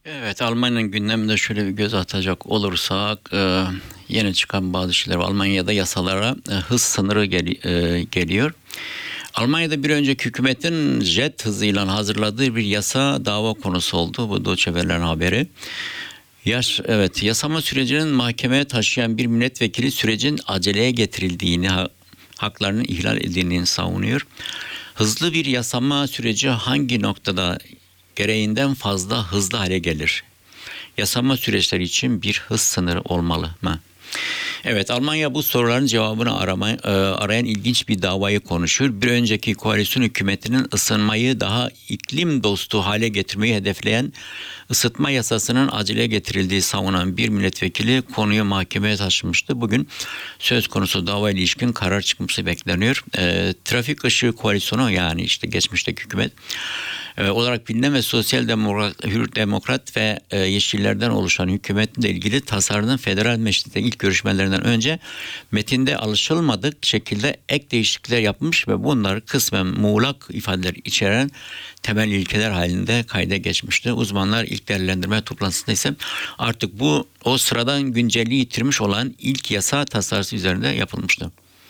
Evet, Almanya'nın gündeminde şöyle bir göz atacak olursak yeni çıkan bazı şeyler var. Almanya'da yasalara hız sınırı geliyor. Almanya'da bir önceki hükümetin jet hızıyla hazırladığı bir yasa dava konusu oldu. Bu Deutsche Welle'nin haberi. Evet, yasama sürecinin mahkemeye taşıyan bir milletvekili sürecin aceleye getirildiğini, haklarının ihlal edildiğini savunuyor. Hızlı bir yasama süreci hangi noktada gereğinden fazla hızlı hale gelir? Yasama süreçleri için bir hız sınırı olmalı mı? Evet, Almanya bu soruların cevabını arayan ilginç bir davayı konuşuyor. Bir önceki koalisyon hükümetinin ısınmayı daha iklim dostu hale getirmeyi hedefleyen ısıtma yasasının acele getirildiği savunan bir milletvekili konuyu mahkemeye taşımıştı. Bugün söz konusu dava ilişkin karar çıkması bekleniyor. Trafik ışığı koalisyonu, yani işte geçmişteki hükümet olarak bilinen ve sosyal demokrat, hür demokrat ve yeşillerden oluşan hükümetle ilgili tasarının federal mecliste ilk görüşmelerinden önce metinde alışılmadık şekilde ek değişiklikler yapmış ve bunlar kısmen muğlak ifadeler içeren temel ilkeler halinde kayda geçmişti. Uzmanlar ilk değerlendirme toplantısında ise artık bu o sıradan güncelliği yitirmiş olan ilk yasa tasarısı üzerinde yapılmıştı.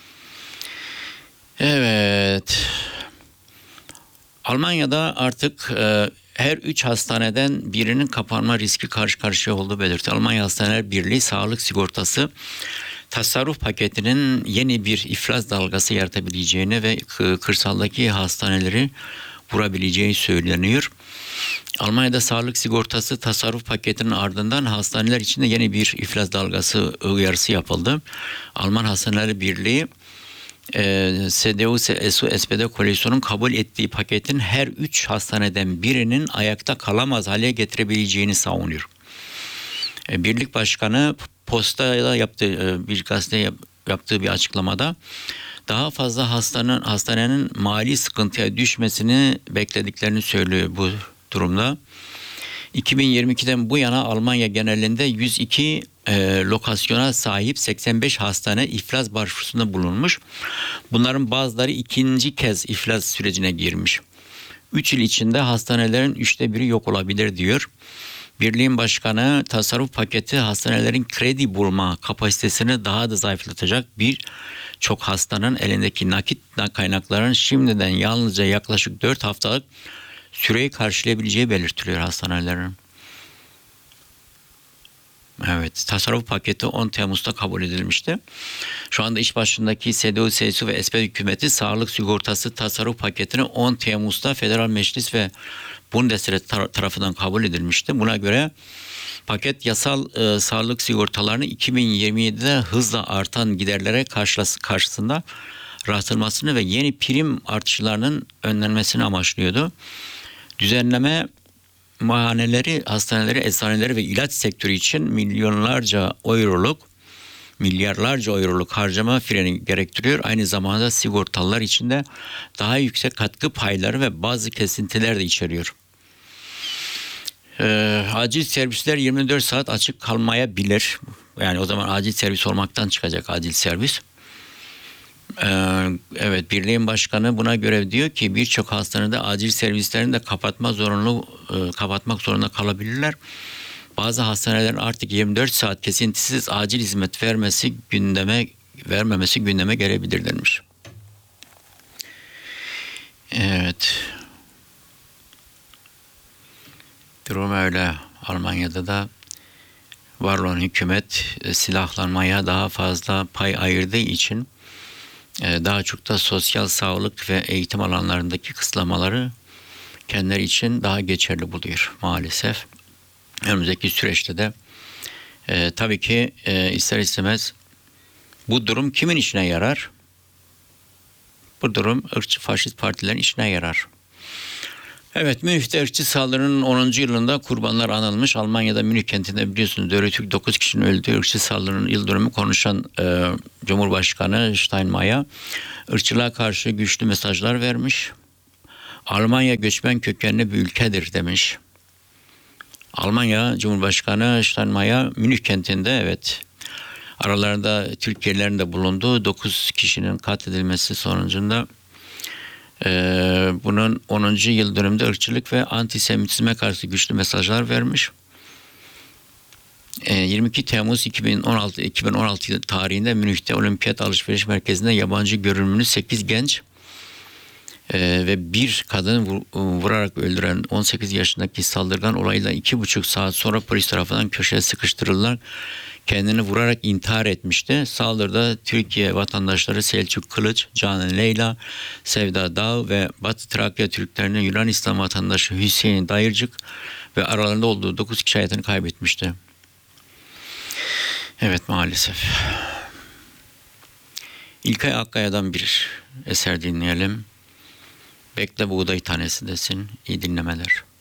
Evet. Almanya'da artık her 3 hastaneden birinin kapanma riski karşı karşıya olduğu belirtti. Almanya Hastaneler Birliği sağlık sigortası tasarruf paketinin yeni bir iflas dalgası yaratabileceğini ve kırsaldaki hastaneleri vurabileceği söyleniyor. Almanya'da sağlık sigortası tasarruf paketinin ardından hastaneler için de yeni bir iflas dalgası uyarısı yapıldı. Alman Hastaneler Birliği CDU-SPD koalisyonun kabul ettiği paketin her 3 hastaneden birinin ayakta kalamaz hale getirebileceğini savunuyor. Birlik Başkanı Posta'da bir gazeteye yaptığı bir açıklamada daha fazla hastanenin mali sıkıntıya düşmesini beklediklerini söylüyor bu durumda. 2022'den bu yana Almanya genelinde 102 lokasyona sahip 85 hastane iflas başvurusunda bulunmuş. Bunların bazıları ikinci kez iflas sürecine girmiş. 3 yıl içinde hastanelerin 1/3 yok olabilir diyor. Birliğin başkanı tasarruf paketi hastanelerin kredi bulma kapasitesini daha da zayıflatacak, birçok hastanın elindeki nakit kaynakların şimdiden yalnızca yaklaşık 4 haftalık süreyi karşılayabileceği belirtiliyor hastanelerin. Evet, tasarruf paketi 10 Temmuz'da kabul edilmişti. Şu anda iş başındaki CDU, CSU ve SPD hükümeti sağlık sigortası tasarruf paketini 10 Temmuz'da Federal Meclis ve Bundesrat tarafından kabul edilmişti. Buna göre paket yasal sağlık sigortalarını 2027'de hızla artan giderlere karşısında rahatlatılmasını ve yeni prim artışlarının önlenmesini amaçlıyordu. Düzenleme muayeneleri, hastaneleri, eczaneleri ve ilaç sektörü için milyarlarca euroluk harcama freni gerektiriyor. Aynı zamanda sigortalılar için de daha yüksek katkı payları ve bazı kesintiler de içeriyor. Acil servisler 24 saat açık kalmayabilir. Yani o zaman acil servis olmaktan çıkacak acil servis. Evet, birliğin başkanı buna göre diyor ki birçok hastanede acil servislerini de kapatmak zorunda kalabilirler. Bazı hastanelerin artık 24 saat kesintisiz acil hizmet vermemesi gündeme gelebilir denmiş. Evet. Durum öyle. Almanya'da da var olan hükümet silahlanmaya daha fazla pay ayırdığı için daha çok da sosyal, sağlık ve eğitim alanlarındaki kısıtlamaları kendileri için daha geçerli buluyor maalesef. Önümüzdeki süreçte de tabii ki ister istemez bu durum kimin işine yarar? Bu durum ırkçı faşist partilerin işine yarar. Evet, Münih'te ırkçı saldırının 10. yılında kurbanlar anılmış. Almanya'da Münih kentinde biliyorsunuz Dörrütük 9 kişinin öldüğü ırkçı saldırının yıl dönümü konuşan Cumhurbaşkanı Steinmeier ırkçılığa karşı güçlü mesajlar vermiş. Almanya göçmen kökenli bir ülkedir demiş. Almanya Cumhurbaşkanı Steinmeier Münih kentinde aralarında Türkiye'lilerin de bulunduğu 9 kişinin katledilmesi sonucunda bunun 10. yıl dönümünde ırkçılık ve antisemitizme karşı güçlü mesajlar vermiş. 22 Temmuz 2016 tarihinde Münih'te Olimpiyat Alışveriş Merkezi'nde yabancı görünümlü 8 genç ve bir kadın vurarak öldüren 18 yaşındaki saldırgan olayla 2,5 saat sonra polis tarafından köşeye sıkıştırılırlar. Kendini vurarak intihar etmişti. Saldırıda Türkiye vatandaşları Selçuk Kılıç, Canan Leyla, Sevda Dağ ve Batı Trakya Türklerinin Yunanistan vatandaşı Hüseyin Dayırcık ve aralarında olduğu 9 kişi hayatını kaybetmişti. Evet, maalesef. İlkay Akkaya'dan bir eser dinleyelim. Bekle buğday tanesi desin. İyi dinlemeler.